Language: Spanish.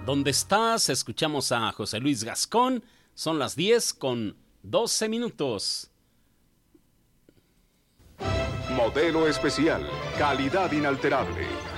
¿Dónde estás? Escuchamos a José Luis Gascón. Son las 10:12. Modelo especial, calidad inalterable.